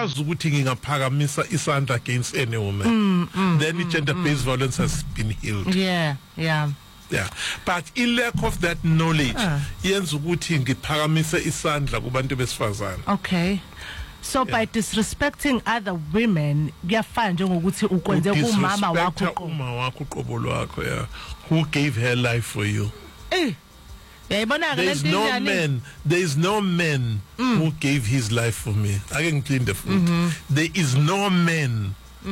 ngikwazi ukuthi ngingaphakamisa isandla against any woman. Then gender-based violence has been healed. Yeah. But in lack of that knowledge, yenza ukuthi ngiphakamise isandla kubantu besifazane. Okay. So by disrespecting other women, kuyafana njengokuthi ukwenze kumama wakho uqobo lwakho, yeah, who gave her life for you. There's no man who gave his life for me. I can clean the food. There is no man.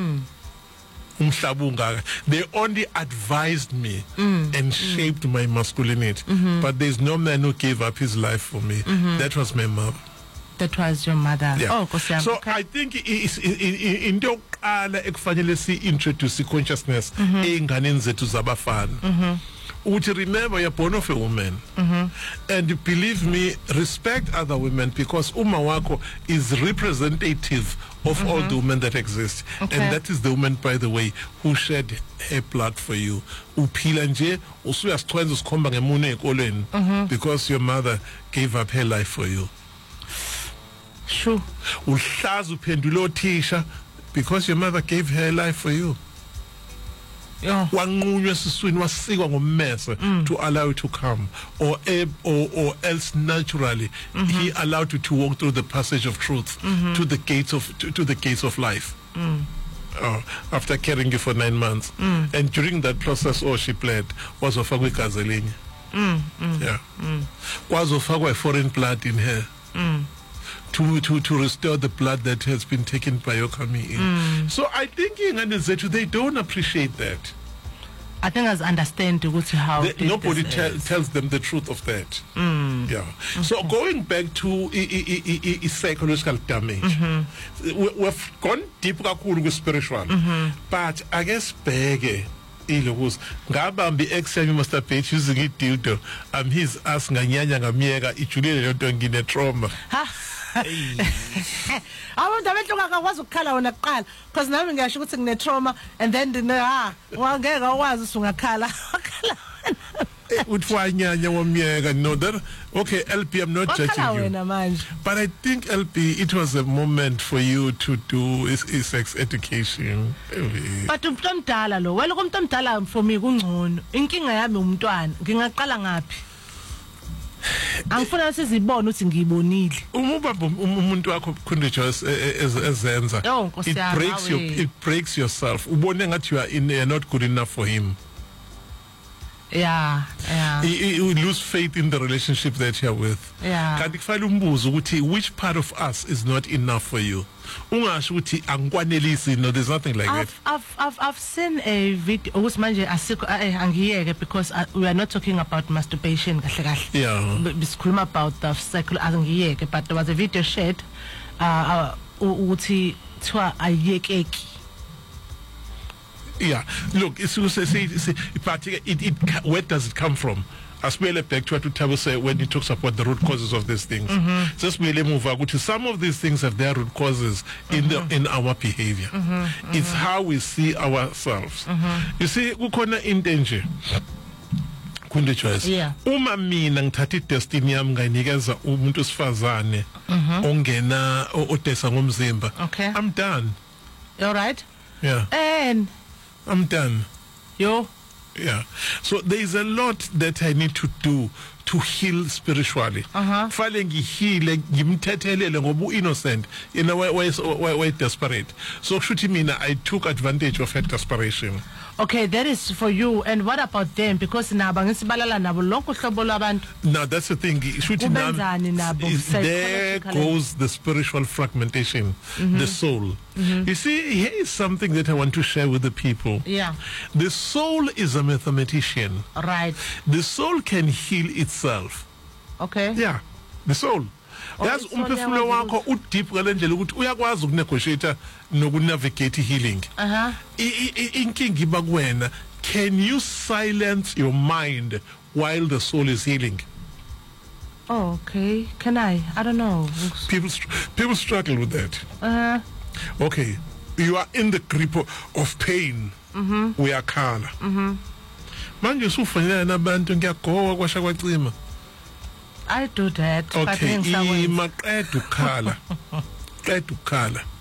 They only advised me and shaped my masculinity. But there's no man who gave up his life for me. That was my mother. That was your mother. Yeah. Oh, so okay. I think into qala ekufanele si introduce consciousness einganeni zethu zabafana. Would you remember you're born of a woman, and believe me, respect other women, because Uma wako is representative of all the women that exist, and that is the woman, by the way, who shed her blood for you. Uphila nje usuyasithwenza usikhomba ngemune ekolweni because your mother gave up her life for you. Sure. Uhlaza uphendula othisha because your mother gave her life for you. Wanqunywa esiswini wasikwa ngommese to allow you to come, or else naturally he allowed you to walk through the passage of truth to the gates of life. After carrying you for 9 months, and during that process, she bled, wazofakwa igazi elinye. Wazofakwa foreign blood in her. To restore the blood that has been taken by your coming in. So I think they don't appreciate that. I think I understand how nobody tells them the truth of that. So going back to psychological damage, we've gone deep with spiritual, but I guess bege ilokuz ngabambi exam masturbate using it dildo. His ass nganyanya ngamiyeka ijulile lento ngine trauma. Abantu abethu akakwazi ukukhala wona kuqala because nami ngiyasho ukuthi ngine trauma, and then wangeke wazi usungakhala utfanyanya wamiyeka. No, that okay, LP, I'm not judging you, but I think LP, it was a moment for you to do sex education. But umuntu omdala lo wena umuntu omdala for me kungcono. Inkinga yami umntwana ngingaqala ngapi? Angifuna sizibone ukuthi ngiyibonile ubaba umuntu wakho Khundiswa ezenza it breaks yourself. Ubone ngathi you're not good enough for him. You lose faith in the relationship that you're with. Kanti kufanele umbuzo ukuthi which part of us is not enough for you. Ungasho ukuthi angikwanelisi. No, there's nothing like that. I've seen a video ukuthi manje asikho angiyeke because we are not talking about masturbation kahle kahle. Bisikhuluma about the cycle angiyeke, but there was a video shared ukuthi thiwa ayekeki. Look, where does it come from? As we back to what Tabo say when he talks about the root causes of these things. Just move to some of these things have their root causes in our behavior. It's how we see ourselves. You see, ukona in danger. Uma mina ngithatha idestiny yami ngayinikeza umuntu osifazane ongena otesa ngomzimba, I'm done. All right? And I'm done. So there is a lot that I need to do to heal spiritually. Fale ngihile ngimthethelele ngoba innocent, why desperate. So shuthi mina I took advantage of her desperation. Okay, that is for you. And what about them? Because now that's the thing. There goes the spiritual fragmentation, the soul. You see, here is something that I want to share with the people. The soul is a mathematician. Right. The soul can heal itself. Okay. The soul. Yazi umphefumulo wakho udeep ngalendlela ukuthi uyakwazi ukunegotiate nokunavigate healing. Inkinga iba kuwena, can you silence your mind while the soul is healing? Oh, okay. Can I don't know. People struggle with that. Okay, you are in the grip of pain. Uyakhala. Manje usufanele nabantu ngiyagoka kwasha kwacima. I do that. Okay, maqeda ukukhala.